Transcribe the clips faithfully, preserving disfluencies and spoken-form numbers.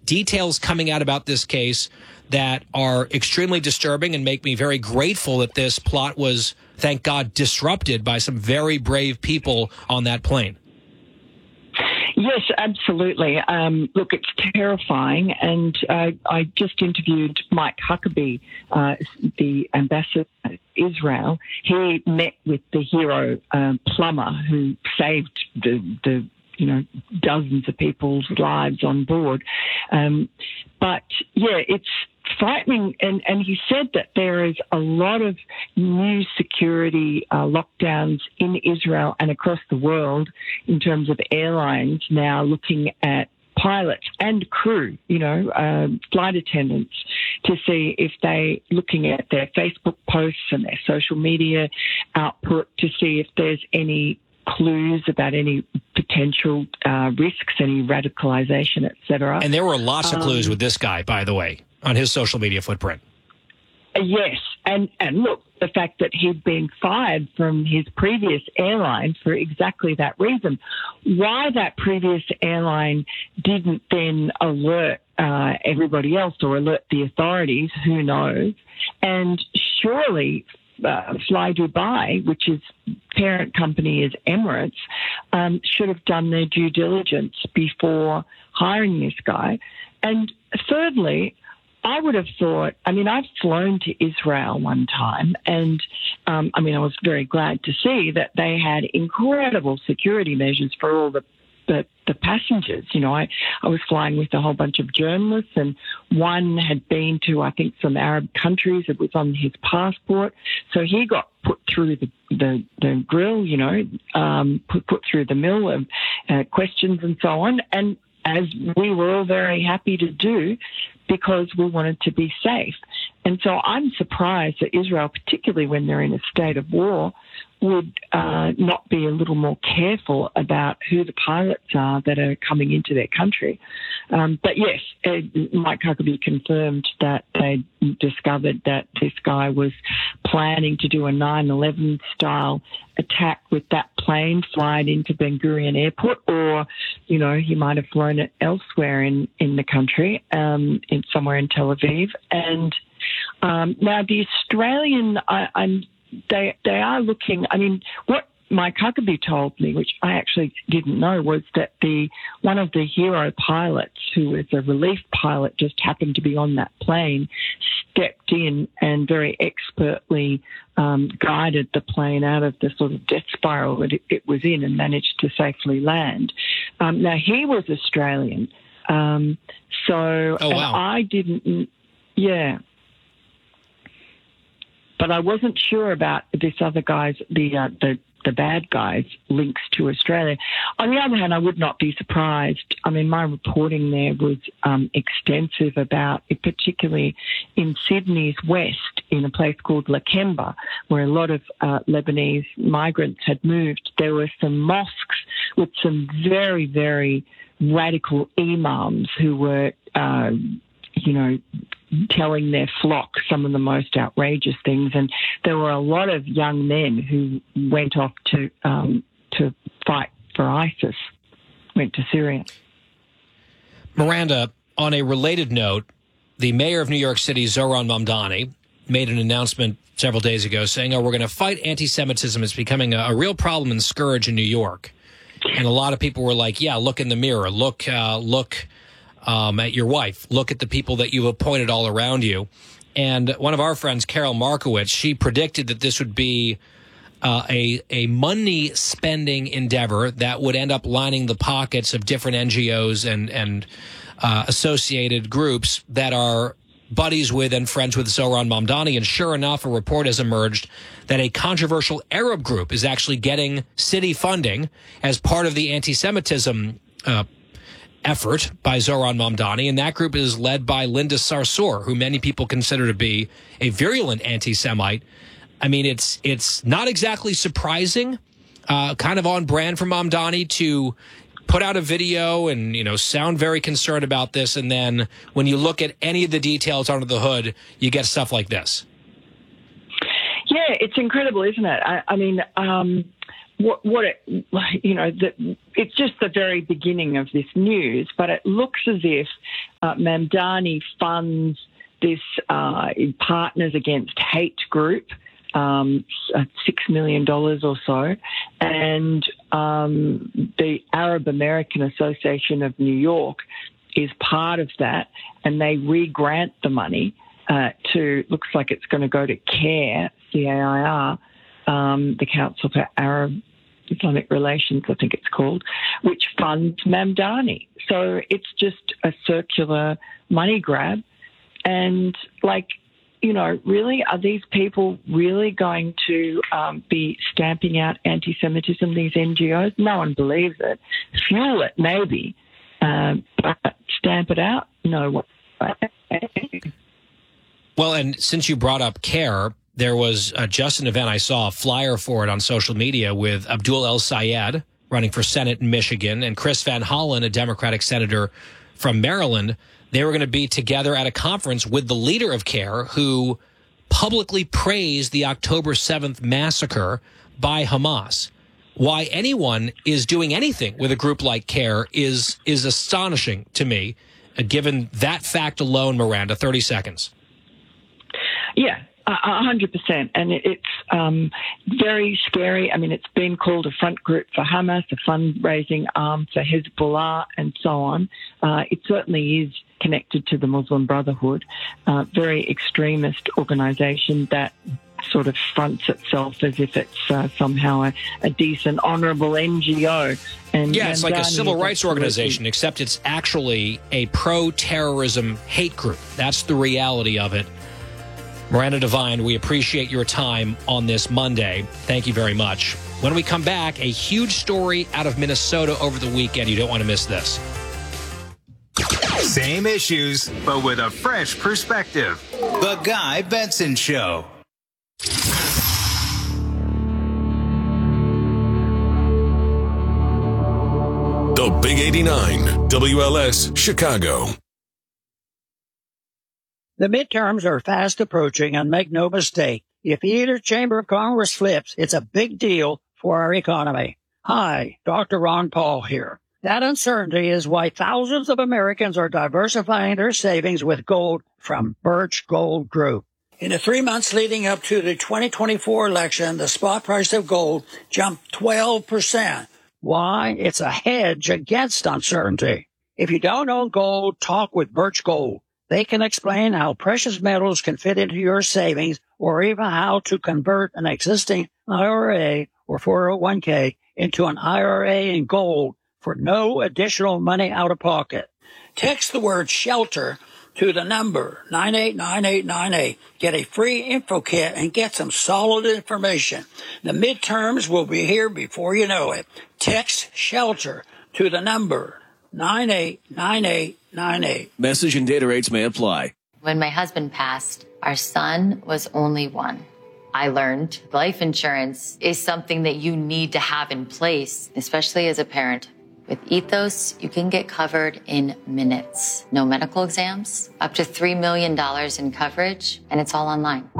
details coming out about this case that are extremely disturbing and make me very grateful that this plot was, thank God, disrupted by some very brave people on that plane. Yes, absolutely. Um, look, it's terrifying. And uh, I just interviewed Mike Huckabee, uh, the ambassador to Israel. He met with the hero uh, plumber who saved the, the you know, dozens of people's lives on board. Um, but, yeah, it's frightening. And, and he said that there is a lot of new security uh, lockdowns in Israel and across the world in terms of airlines now looking at pilots and crew, you know, uh, flight attendants, to see if they looking at their Facebook posts and their social media output to see if there's any clues about any potential uh, risks, any radicalization, et cetera. And there were lots of clues um, with this guy, by the way, on his social media footprint. Yes, and, and look, the fact that he'd been fired from his previous airline for exactly that reason. Why that previous airline didn't then alert uh, everybody else or alert the authorities, who knows? And surely Uh, Fly Dubai, which is parent company is Emirates, um, should have done their due diligence before hiring this guy. And thirdly, I would have thought, I mean, I've flown to Israel one time, and um, I mean, I was very glad to see that they had incredible security measures for all the The, the passengers. You know, I, I was flying with a whole bunch of journalists, and one had been to, I think, some Arab countries. It was on his passport. So he got put through the, the, the grill, you know, um, put, put through the mill of uh, questions and so on. And as we were all very happy to do, because we wanted to be safe. And so I'm surprised that Israel, particularly when they're in a state of war, would uh, not be a little more careful about who the pilots are that are coming into their country. Um, but yes, uh, Mike Huckabee confirmed that they discovered that this guy was planning to do a nine eleven style attack with that plane flying into Ben Gurion Airport, or, you know, he might have flown it elsewhere in, in the country, um, in somewhere in Tel Aviv. And um, now the Australian, I, I'm They they are looking. I mean, what Mike Huckabee told me, which I actually didn't know, was that the one of the hero pilots, who was a relief pilot, just happened to be on that plane, stepped in and very expertly um, guided the plane out of the sort of death spiral that it, it was in and managed to safely land. Um, now, he was Australian, um, so oh, wow. and I didn't. Yeah. But I wasn't sure about this other guy's, the, uh, the the bad guy's links to Australia. On the other hand, I would not be surprised. I mean, my reporting there was um, extensive about, it, particularly in Sydney's west, in a place called Lakemba, where a lot of uh, Lebanese migrants had moved. There were some mosques with some very, very radical imams who were, uh, you know, telling their flock some of the most outrageous things, and there were a lot of young men who went off to um, to fight for ISIS, went to Syria. Miranda, on a related note, the mayor of New York City, Zohran Mamdani, made an announcement several days ago saying, "Oh, we're going to fight anti-Semitism. It's becoming a, a real problem and scourge in New York." And a lot of people were like, "Yeah, look in the mirror. Look, uh, look." Um, at your wife, look at the people that you've appointed all around you." And one of our friends, Carol Markowitz, she predicted that this would be uh, a, a money spending endeavor that would end up lining the pockets of different N G Os and, and uh, associated groups that are buddies with and friends with Zohran Mamdani. And sure enough, a report has emerged that a controversial Arab group is actually getting city funding as part of the anti-Semitism uh effort by Zohran Mamdani, and that group is led by Linda Sarsour, who many people consider to be a virulent anti-Semite. I mean, it's it's not exactly surprising, uh, kind of on brand for Mamdani to put out a video and, you know, sound very concerned about this, and then when you look at any of the details under the hood, you get stuff like this. Yeah, it's incredible, isn't it? I, I mean, um, what, what it, you know, the, it's just the very beginning of this news, but it looks as if uh, Mamdani funds this uh, Partners Against Hate group, um, six million dollars or so, and um, the Arab American Association of New York is part of that, and they re-grant the money uh, to, looks like it's going to go to CAIR, C A I R, um, the Council for Arab Islamic Relations, I think it's called, which funds Mamdani. So it's just a circular money grab. And, like, you know, really, are these people really going to um, be stamping out anti-Semitism, these N G Os? No one believes it. Fuel it, maybe. Um, but stamp it out? No. Well, and since you brought up CAIR, there was uh, just an event, I saw a flyer for it on social media with Abdul El Sayed running for Senate in Michigan and Chris Van Hollen, a Democratic senator from Maryland. They were going to be together at a conference with the leader of CAIR, who publicly praised the October seventh massacre by Hamas. Why anyone is doing anything with a group like CAIR is is astonishing to me, uh, given that fact alone, Miranda. thirty seconds. Yeah. A hundred percent, and it, it's um, very scary. I mean, it's been called a front group for Hamas, a fundraising arm for Hezbollah, and so on. Uh, it certainly is connected to the Muslim Brotherhood, uh, very extremist organisation that sort of fronts itself as if it's uh, somehow a, a decent, honourable N G O. And yeah, it's like a civil rights absolutely organization, except it's actually a pro-terrorism hate group. That's the reality of it. Miranda Devine, we appreciate your time on this Monday. Thank you very much. When we come back, a huge story out of Minnesota over the weekend. You don't want to miss this. Same issues, but with a fresh perspective. The Guy Benson Show. The Big eighty-nine, W L S, Chicago. The midterms are fast approaching, and make no mistake, if either chamber of Congress flips, it's a big deal for our economy. Hi, Doctor Ron Paul here. That uncertainty is why thousands of Americans are diversifying their savings with gold from Birch Gold Group. In the three months leading up to the twenty twenty-four election, the spot price of gold jumped twelve percent. Why? It's a hedge against uncertainty. If you don't own gold, talk with Birch Gold. They can explain how precious metals can fit into your savings, or even how to convert an existing I R A or four oh one k into an I R A in gold for no additional money out of pocket. Text the word SHELTER to the number nine eight nine eight nine eight. Get a free info kit and get some solid information. The midterms will be here before you know it. Text SHELTER to the number nine eight nine eight nine eight. Message and data rates may apply. When my husband passed, our son was only one. I learned life insurance is something that you need to have in place, especially as a parent. With Ethos, you can get covered in minutes. No medical exams, up to three million dollars in coverage, and it's all online.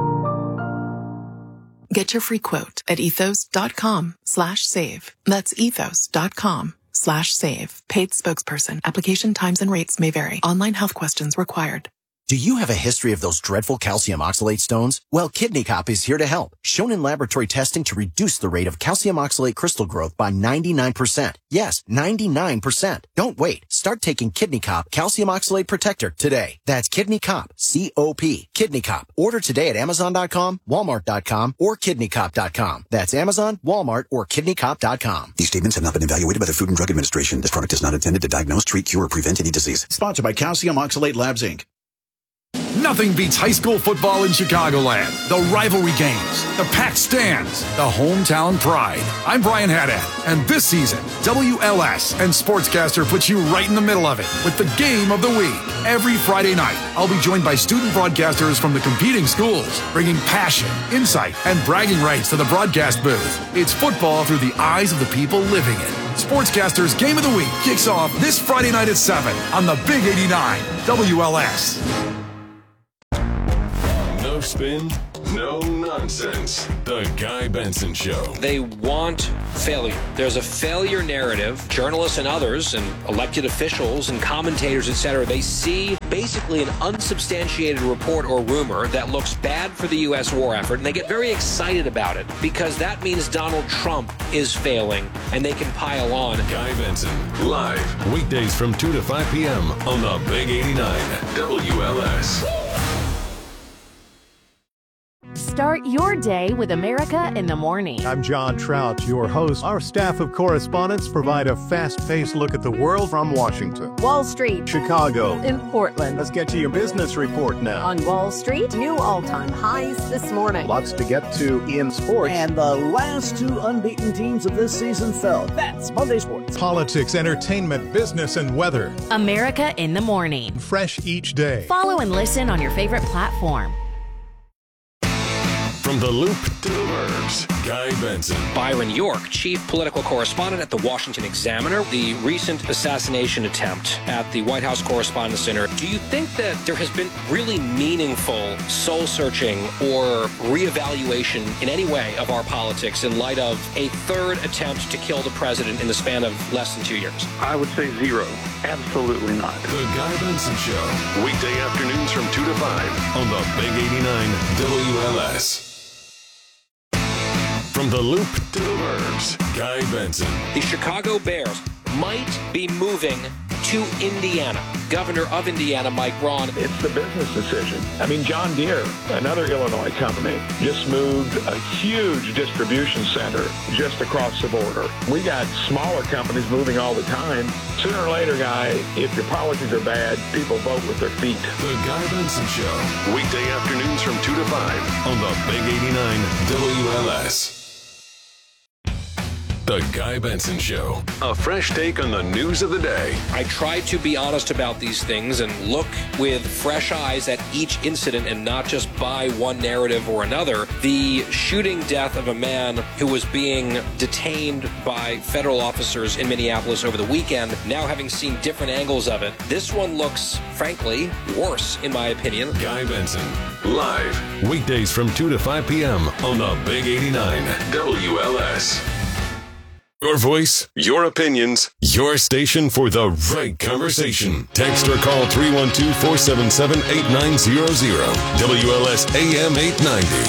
Get your free quote at ethos.com slash save. That's ethos.com slash save. Paid spokesperson. Application times and rates may vary. Online health questions required. Do you have a history of those dreadful calcium oxalate stones? Well, Kidney Cop is here to help. Shown in laboratory testing to reduce the rate of calcium oxalate crystal growth by ninety-nine percent. Yes, ninety-nine percent. Don't wait. Start taking Kidney Cop Calcium Oxalate Protector today. That's Kidney Cop, C O P. Kidney Cop. Order today at amazon dot com, walmart dot com, or kidney cop dot com. That's Amazon, Walmart, or kidney cop dot com. These statements have not been evaluated by the Food and Drug Administration. This product is not intended to diagnose, treat, cure, or prevent any disease. Sponsored by Calcium Oxalate Labs, Incorporated. Nothing beats high school football in Chicagoland. The rivalry games, the packed stands, the hometown pride. I'm Brian Haddad, and this season, W L S and Sportscaster puts you right in the middle of it with the game of the week. Every Friday night, I'll be joined by student broadcasters from the competing schools, bringing passion, insight, and bragging rights to the broadcast booth. It's football through the eyes of the people living it. Sportscaster's Game of the Week kicks off this Friday night at seven on the Big eighty-nine W L S. No spin, No nonsense. The Guy Benson Show. They want failure. There's a failure narrative. Journalists and others and elected officials and commentators, et cetera, they see basically an unsubstantiated report or rumor that looks bad for the U S war effort, and they get very excited about it because that means Donald Trump is failing and they can pile on. Guy Benson, live, weekdays from two to five p.m. on the Big eighty-nine W L S. Start your day with America in the Morning. I'm John Trout, your host. Our staff of correspondents provide a fast-paced look at the world from Washington, Wall Street, Chicago, and Portland. Let's get to your business report now. On Wall Street, new all-time highs this morning. Lots to get to in sports. And the last two unbeaten teams of this season fell. That's Monday Sports. Politics, entertainment, business, and weather. America in the Morning. Fresh each day. Follow and listen on your favorite platform. From the Loop to the Burbs, Guy Benson. Byron York, chief political correspondent at the Washington Examiner. The recent assassination attempt at the White House Correspondents' Center. Do you think that there has been really meaningful soul-searching or reevaluation in any way of our politics in light of a third attempt to kill the president in the span of less than two years? I would say zero. Absolutely not. The Guy Benson Show. Weekday afternoons from two to five on the Big eighty-nine W L S. From the Loop to the Burbs, Guy Benson. The Chicago Bears might be moving to Indiana. Governor of Indiana, Mike Braun. It's the business decision. I mean, John Deere, another Illinois company, just moved a huge distribution center just across the border. We got smaller companies moving all the time. Sooner or later, Guy, if your policies are bad, people vote with their feet. The Guy Benson Show. Weekday afternoons from two to five on the Big eighty-nine W L S. The Guy Benson Show. A fresh take on the news of the day. I try to be honest about these things and look with fresh eyes at each incident and not just buy one narrative or another. The shooting death of a man who was being detained by federal officers in Minneapolis over the weekend, now having seen different angles of it, this one looks, frankly, worse, in my opinion. Guy Benson, live, weekdays from two to five p.m. on the Big eighty-nine W L S. Your voice, your opinions, your station for the right conversation. Text or call three one two, four seven seven, eight nine zero zero. W L S A M eight ninety.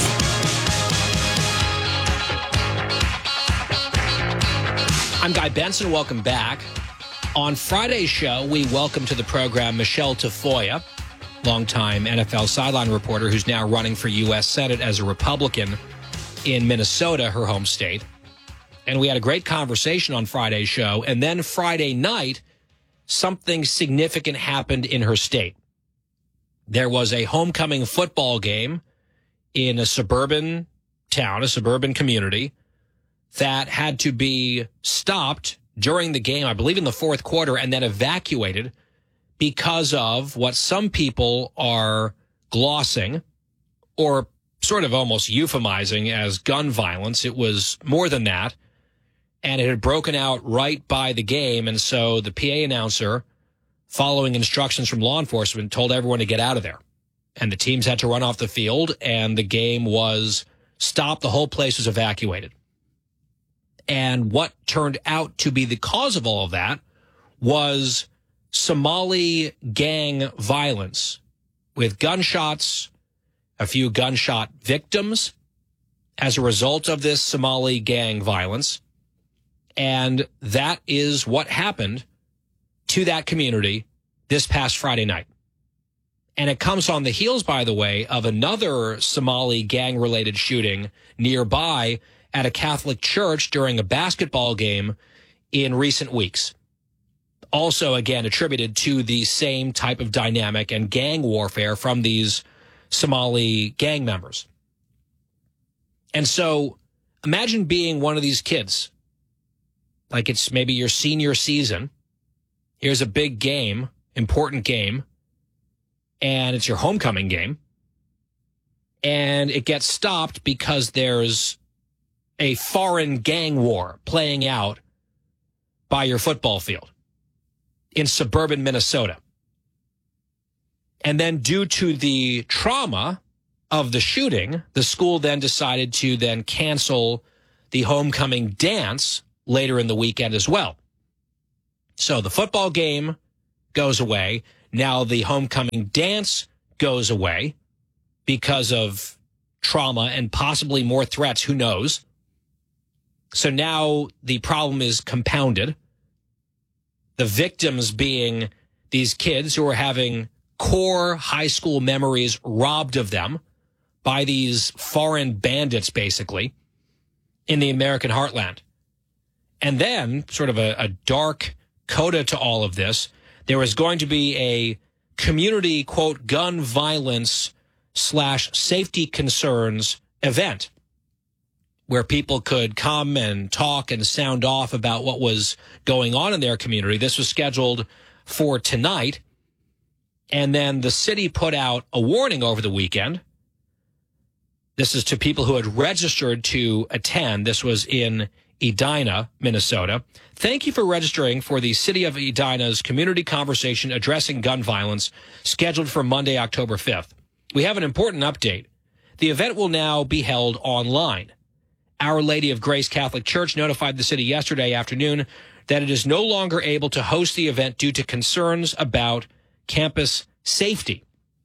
I'm Guy Benson. Welcome back. On Friday's show, we welcome to the program Michelle Tafoya, longtime N F L sideline reporter who's now running for U S Senate as a Republican in Minnesota, her home state. And we had a great conversation on Friday's show. And then Friday night, something significant happened in her state. There was a homecoming football game in a suburban town, a suburban community, that had to be stopped during the game, I believe in the fourth quarter, and then evacuated because of what some people are glossing or sort of almost euphemizing as gun violence. It was more than that. And it had broken out right by the game. And so the P A announcer, following instructions from law enforcement, told everyone to get out of there. And the teams had to run off the field, and the game was stopped. The whole place was evacuated. And what turned out to be the cause of all of that was Somali gang violence with gunshots, a few gunshot victims as a result of this Somali gang violence. And that is what happened to that community this past Friday night. And it comes on the heels, by the way, of another Somali gang-related shooting nearby at a Catholic church during a basketball game in recent weeks. Also, again, attributed to the same type of dynamic and gang warfare from these Somali gang members. And so imagine being one of these kids. Like it's maybe your senior season. Here's a big game, important game, and it's your homecoming game. And it gets stopped because there's a foreign gang war playing out by your football field in suburban Minnesota. And then due to the trauma of the shooting, the school then decided to then cancel the homecoming dance later in the weekend as well. So the football game goes away. Now the homecoming dance goes away because of trauma and possibly more threats. Who knows? So now the problem is compounded. The victims being these kids who are having core high school memories robbed of them by these foreign bandits, basically, in the American heartland. And then, sort of a, a dark coda to all of this, there was going to be a community, quote, gun violence slash safety concerns event where people could come and talk and sound off about what was going on in their community. This was scheduled for tonight. And then the city put out a warning over the weekend. This is to people who had registered to attend. This was in Edina, Minnesota. Thank you for registering for the City of Edina's community conversation addressing gun violence, scheduled for Monday, October fifth. We have an important update. The event will now be held online. Our Lady of Grace Catholic Church notified the city yesterday afternoon that it is no longer able to host the event due to concerns about campus safety.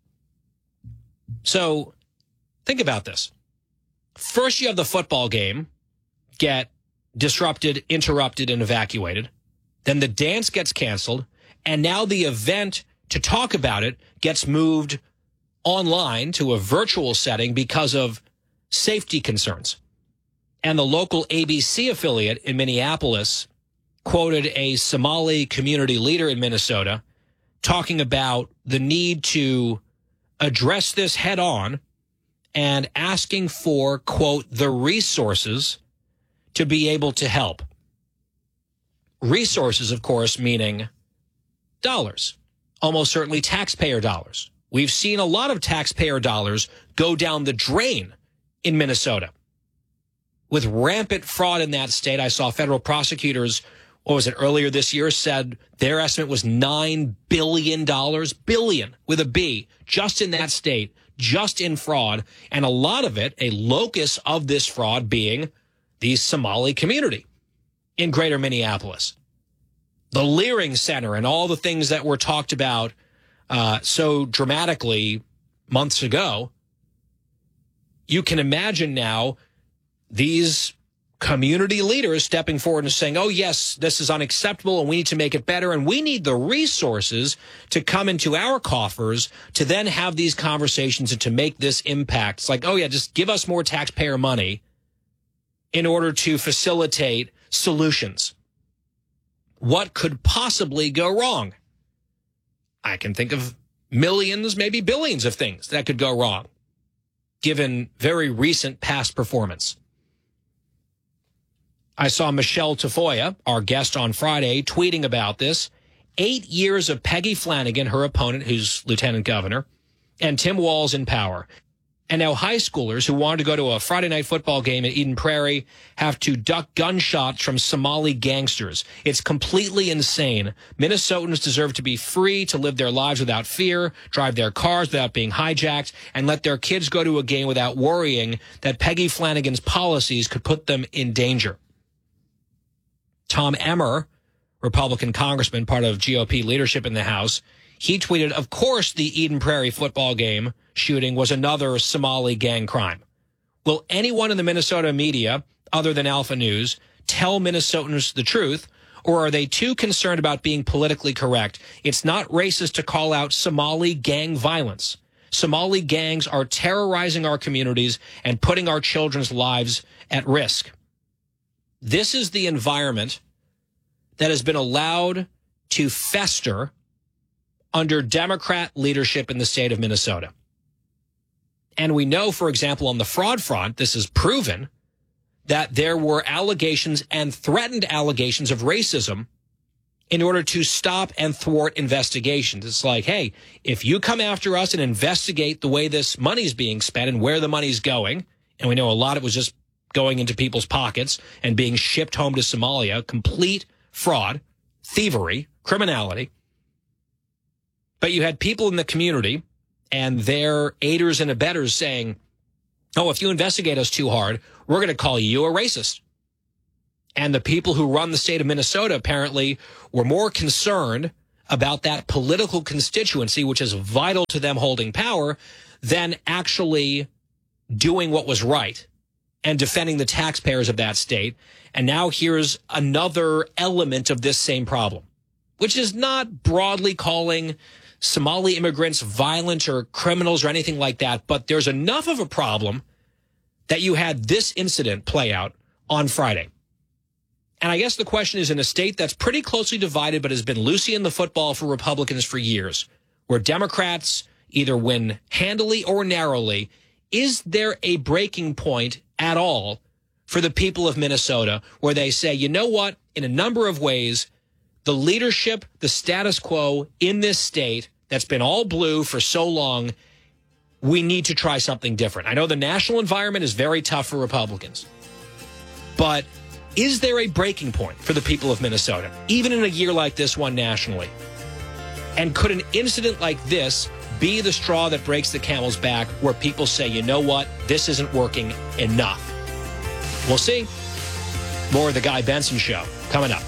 So think about this. First, you have the football game get disrupted, interrupted, and evacuated. Then the dance gets canceled. And now the event to talk about it gets moved online to a virtual setting because of safety concerns. And the local A B C affiliate in Minneapolis quoted a Somali community leader in Minnesota talking about the need to address this head on and asking for, quote, the resources to be able to help. Resources, of course, meaning dollars, almost certainly taxpayer dollars. We've seen a lot of taxpayer dollars go down the drain in Minnesota. With rampant fraud in that state, I saw federal prosecutors, what was it, earlier this year, said their estimate was nine billion dollars, billion with a B, just in that state, just in fraud. And a lot of it, a locus of this fraud being the Somali community in greater Minneapolis. The Leering Center and all the things that were talked about uh, so dramatically months ago. You can imagine now these community leaders stepping forward and saying, oh, yes, this is unacceptable and we need to make it better. And we need the resources to come into our coffers to then have these conversations and to make this impact. It's like, oh, yeah, just give us more taxpayer money in order to facilitate solutions. What could possibly go wrong? I can think of millions, maybe billions of things that could go wrong, given very recent past performance. I saw Michelle Tafoya, our guest on Friday, tweeting about this. Eight years of Peggy Flanagan, her opponent, who's lieutenant governor, and Tim Walz in power. And now high schoolers who wanted to go to a Friday night football game at Eden Prairie have to duck gunshots from Somali gangsters. It's completely insane. Minnesotans deserve to be free to live their lives without fear, drive their cars without being hijacked, and let their kids go to a game without worrying that Peggy Flanagan's policies could put them in danger. Tom Emmer, Republican congressman, part of G O P leadership in the House, he tweeted, of course the Eden Prairie football game shooting was another Somali gang crime. Will anyone in the Minnesota media, other than Alpha News, tell Minnesotans the truth, or are they too concerned about being politically correct? It's not racist to call out Somali gang violence. Somali gangs are terrorizing our communities and putting our children's lives at risk. This is the environment that has been allowed to fester under Democrat leadership in the state of Minnesota. And we know, for example, on the fraud front, this is proven, that there were allegations and threatened allegations of racism in order to stop and thwart investigations. It's like, hey, if you come after us and investigate the way this money's being spent and where the money's going, and we know a lot of it was just going into people's pockets and being shipped home to Somalia, complete fraud, thievery, criminality. But you had people in the community and their aiders and abettors saying, oh, if you investigate us too hard, we're going to call you a racist. And the people who run the state of Minnesota apparently were more concerned about that political constituency, which is vital to them holding power, than actually doing what was right and defending the taxpayers of that state. And now here's another element of this same problem, which is not broadly calling Somali immigrants violent or criminals or anything like that, but there's enough of a problem that you had this incident play out on Friday. And I guess the question is, in a state that's pretty closely divided but has been Lucy in the football for Republicans for years, where Democrats either win handily or narrowly, is there a breaking point at all for the people of Minnesota where they say, you know what, in a number of ways, the leadership, the status quo in this state that's been all blue for so long, we need to try something different. I know the national environment is very tough for Republicans, but is there a breaking point for the people of Minnesota, even in a year like this one nationally? And could an incident like this be the straw that breaks the camel's back, where people say, you know what, this isn't working enough? We'll see. More of the Guy Benson Show coming up.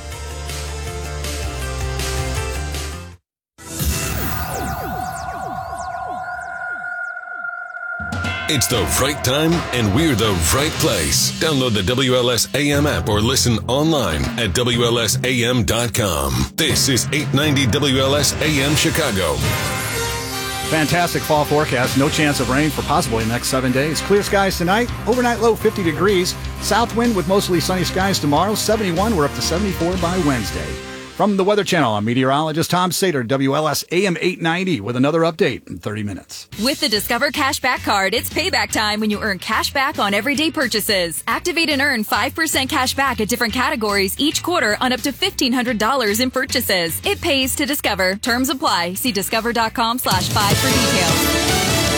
It's the right time, and we're the right place. Download the W L S A M app or listen online at W L S A M dot com. This is eight ninety W L S A M Chicago. Fantastic fall forecast. No chance of rain for possibly the next seven days. Clear skies tonight. Overnight low fifty degrees. South wind with mostly sunny skies tomorrow. seventy-one. We're up to seventy-four by Wednesday. From the Weather Channel, I'm meteorologist Tom Sater, W L S A M eight ninety, with another update in thirty minutes. With the Discover Cashback Card, it's payback time when you earn cash back on everyday purchases. Activate and earn five percent cash back at different categories each quarter on up to fifteen hundred dollars in purchases. It pays to Discover. Terms apply. See discover.com slash five for details.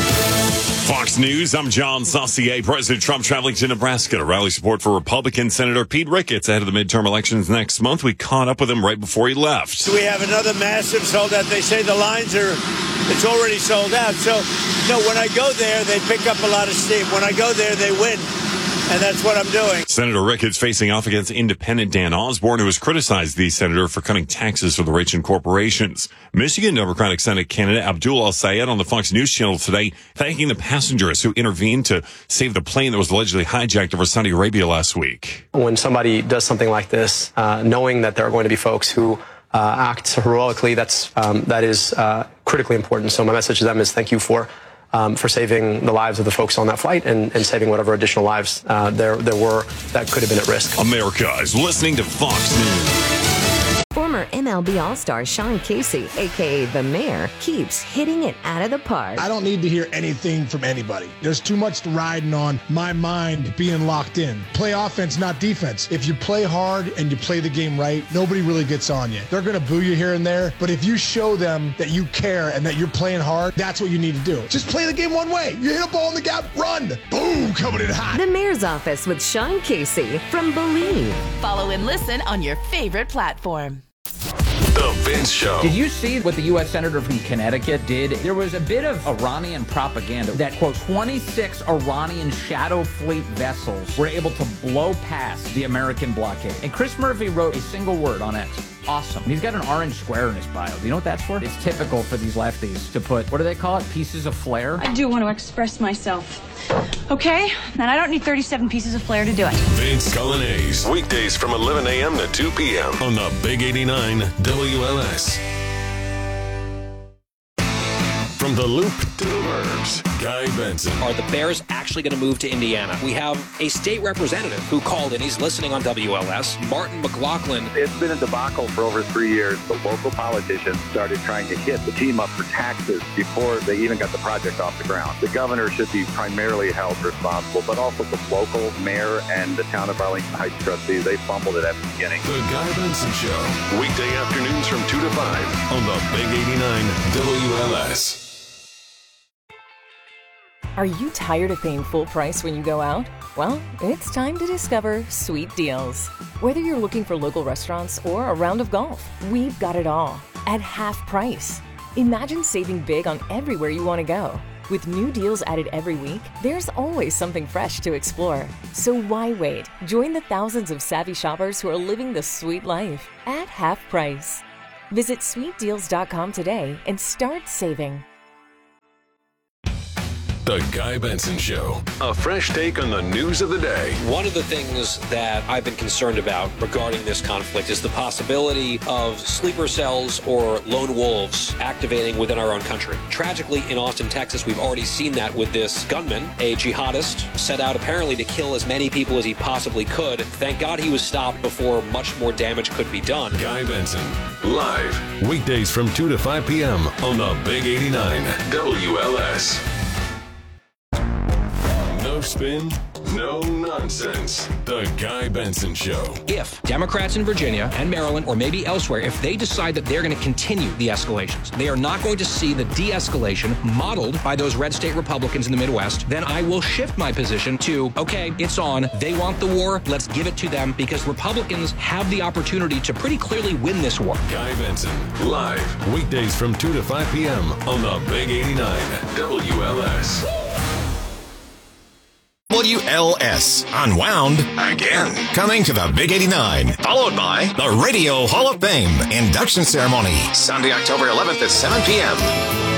Fox News, I'm John Saucier. President Trump traveling to Nebraska to rally support for Republican Senator Pete Ricketts ahead of the midterm elections next month. We caught up with him right before he left. We have another massive sold out. They say the lines are, it's already sold out. So, no, when I go there, they pick up a lot of steam. When I go there, they win. And that's what I'm doing. Senator Ricketts facing off against independent Dan Osborne, who has criticized the senator for cutting taxes for the rich and corporations. Michigan Democratic Senate candidate Abdul El-Sayed on the Fox News Channel today, thanking the passengers who intervened to save the plane that was allegedly hijacked over Saudi Arabia last week. When somebody does something like this, uh, knowing that there are going to be folks who uh, act heroically, that's um, that is uh, critically important. So my message to them is thank you for Um, for saving the lives of the folks on that flight and, and saving whatever additional lives uh, there there were that could have been at risk. America is listening to Fox News. Former M L B All-Star Sean Casey, a k a. The Mayor, keeps hitting it out of the park. I don't need to hear anything from anybody. There's too much riding on my mind being locked in. Play offense, not defense. If you play hard and you play the game right, nobody really gets on you. They're going to boo you here and there, but if you show them that you care and that you're playing hard, that's what you need to do. Just play the game one way. You hit a ball in the gap, run. Boom, coming in hot. The Mayor's Office with Sean Casey from Believe. Follow and listen on your favorite platform. The Vince Show. Did you see what the U S Senator from Connecticut did? There was a bit of Iranian propaganda that, quote, twenty-six Iranian shadow fleet vessels were able to blow past the American blockade. And Chris Murphy wrote a single word on X. Awesome. And he's got an orange square in his bio. Do you know what that's for? It's typical for these lefties to put, what do they call it? Pieces of flair? I do want to express myself. Okay? And I don't need thirty-seven pieces of flair to do it. Vince Colonnese. Weekdays from eleven a.m. to two p.m. on the Big eighty-nine W L S. From the Loop to the Burbs, Guy Benson. Are the Bears actually going to move to Indiana? We have a state representative who called in. He's listening on W L S. Martin McLaughlin. It's been a debacle for over three years. The local politicians started trying to hit the team up for taxes before they even got the project off the ground. The governor should be primarily held responsible, but also the local mayor and the town of Arlington Heights trustees. They fumbled it at the beginning. The Guy Benson Show. Weekday afternoons from two to five on the Big eighty-nine W L S. Are you tired of paying full price when you go out? Well, it's time to discover Sweet Deals. Whether you're looking for local restaurants or a round of golf, we've got it all at half price. Imagine saving big on everywhere you want to go. With new deals added every week, there's always something fresh to explore. So why wait? Join the thousands of savvy shoppers who are living the sweet life at half price. Visit sweet deals dot com today and start saving. The Guy Benson Show. A fresh take on the news of the day. One of the things that I've been concerned about regarding this conflict is the possibility of sleeper cells or lone wolves activating within our own country. Tragically, in Austin, Texas, we've already seen that with this gunman, a jihadist, set out apparently to kill as many people as he possibly could. Thank God he was stopped before much more damage could be done. Guy Benson, live, weekdays from two to five p.m. on the Big eighty-nine W L S. No spin, no nonsense. The Guy Benson Show. If Democrats in Virginia and Maryland, or maybe elsewhere, if they decide that they're going to continue the escalations, they are not going to see the de-escalation modeled by those red state Republicans in the Midwest, then I will shift my position to, okay, it's on. They want the war. Let's give it to them, because Republicans have the opportunity to pretty clearly win this war. Guy Benson, live, weekdays from two to five p.m. on the Big eighty-nine W L S. W L S Unwound again. Coming to the Big eighty-nine, followed by the Radio Hall of Fame induction ceremony, Sunday, October eleventh at seven p.m.